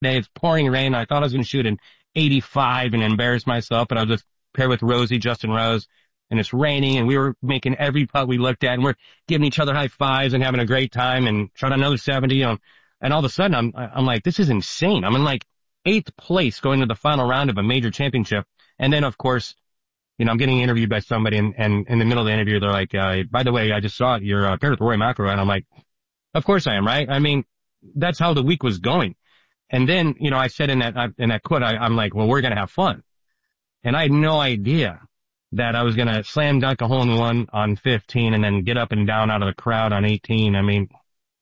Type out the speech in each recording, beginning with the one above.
day. It's pouring rain. I thought I was going to shoot an 85 and embarrass myself, but I was just paired with Rosie, Justin Rose, and it's raining, and we were making every putt we looked at, and we're giving each other high fives and having a great time, and shot another 70. And all of a sudden, I'm like, this is insane. I'm in like 8th place going to the final round of a major championship. And then, of course, I'm getting interviewed by somebody, and in the middle of the interview, they're like, by the way, I just saw it. You're paired with Rory McIlroy. And I'm like, of course I am, right? I mean, that's how the week was going. And then, I said in that quote, I'm like, well, we're going to have fun. And I had no idea that I was going to slam dunk a hole in one on 15 and then get up and down out of the crowd on 18. I mean,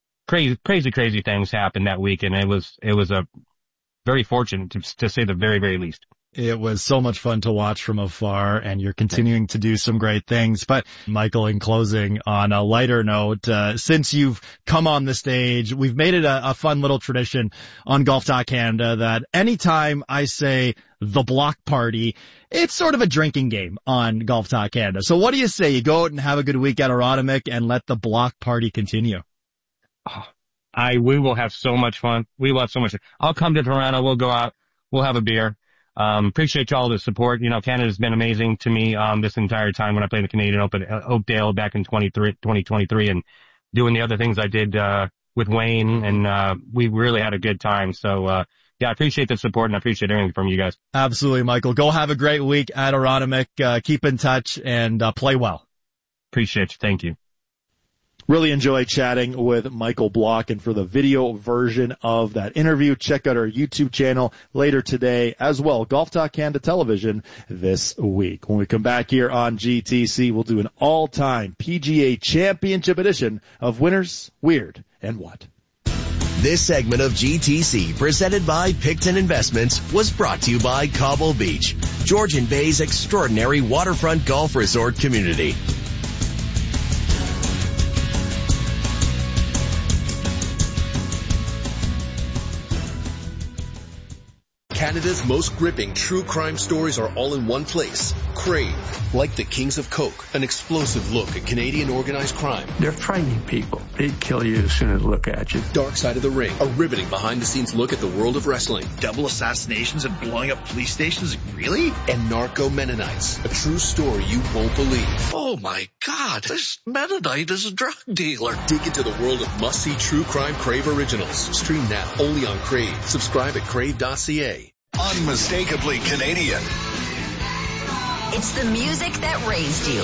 crazy things happened that week. And it was a very fortunate to say the very, very least. It was so much fun to watch from afar, and you're continuing to do some great things. But Michael, in closing, on a lighter note, since you've come on the stage, we've made it a fun little tradition on Golf Talk Canada that anytime I say the block party, it's sort of a drinking game on Golf Talk Canada. So what do you say? You go out and have a good week at Aronimink and let the block party continue. We will have so much fun. We will have so much fun. I'll come to Toronto. We'll go out. We'll have a beer. Appreciate y'all the support. Canada's been amazing to me, this entire time when I played the Canadian Open at Oakdale back in 2023 and doing the other things I did, with Wayne, and, we really had a good time. So, I appreciate the support and I appreciate everything from you guys. Absolutely, Michael. Go have a great week at Aronimink. Keep in touch and, play well. Appreciate you. Thank you. Really enjoyed chatting with Michael Block, and for the video version of that interview, check out our YouTube channel later today as well. Golf Talk Canada Television this week. When we come back here on GTC, we'll do an all-time PGA Championship edition of Winners, Weird, and What. This segment of GTC, presented by Picton Investments, was brought to you by Cobble Beach, Georgian Bay's extraordinary waterfront golf resort community. Canada's most gripping true crime stories are all in one place. Crave, like the Kings of Coke, an explosive look at Canadian organized crime. They're frightening people. They'd kill you as soon as they look at you. Dark Side of the Ring, a riveting behind-the-scenes look at the world of wrestling. Double assassinations and blowing up police stations? Really? And Narco Mennonites, a true story you won't believe. Oh my God, this Mennonite is a drug dealer. Dig into the world of must-see true crime Crave originals. Stream now, only on Crave. Subscribe at crave.ca. Unmistakably Canadian. It's the music that raised you.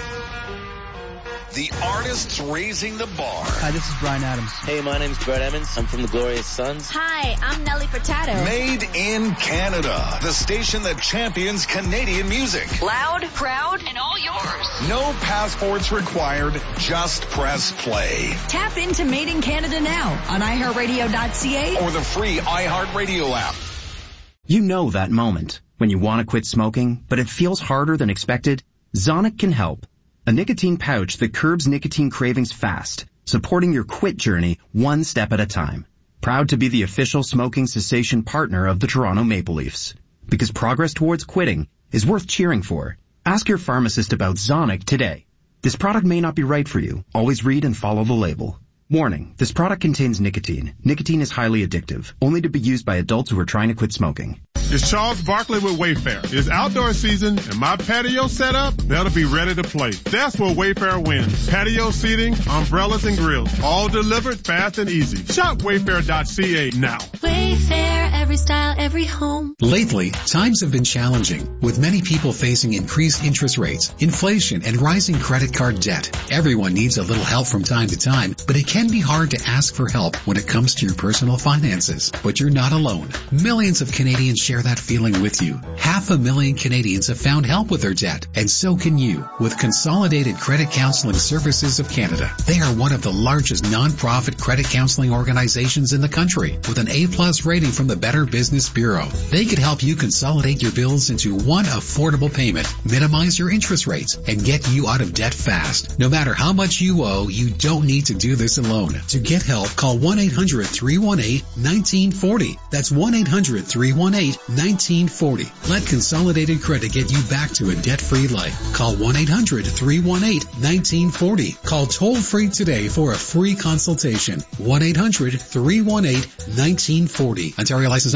The artists raising the bar. Hi, this is Bryan Adams. Hey, my name's Brett Emmons. I'm from the Glorious Sons. Hi, I'm Nelly Furtado. Made in Canada. The station that champions Canadian music. Loud, proud, and all yours. No passports required. Just press play. Tap into Made in Canada now on iHeartRadio.ca or the free iHeartRadio app. You know that moment when you want to quit smoking, but it feels harder than expected? Zonic can help. A nicotine pouch that curbs nicotine cravings fast, supporting your quit journey one step at a time. Proud to be the official smoking cessation partner of the Toronto Maple Leafs. Because progress towards quitting is worth cheering for. Ask your pharmacist about Zonic today. This product may not be right for you. Always read and follow the label. Warning, this product contains nicotine. Nicotine is highly addictive, only to be used by adults who are trying to quit smoking. It's Charles Barkley with Wayfair. It's outdoor season and my patio setup, that'll be ready to play. That's where Wayfair wins. Patio seating, umbrellas and grills, all delivered fast and easy. Shop wayfair.ca now. Wayfair, every style, every home. Lately, times have been challenging, with many people facing increased interest rates, inflation, and rising credit card debt. Everyone needs a little help from time to time, but it can be hard to ask for help when it comes to your personal finances. But you're not alone. Millions of Canadians share that feeling with you. 500,000 Canadians have found help with their debt, and so can you with Consolidated Credit Counseling Services of Canada. They are one of the largest non-profit credit counseling organizations in the country with an A+ rating from the Better Business Bureau. They could help you consolidate your bills into one affordable payment, minimize your interest rates, and get you out of debt fast. No matter how much you owe, you don't need to do this alone. To get help, call 1-800-318-1940. That's 1-800-318-1940. Let Consolidated Credit get you back to a debt-free life. Call 1-800-318-1940. Call toll-free today for a free consultation. 1-800-318-1940. Ontario license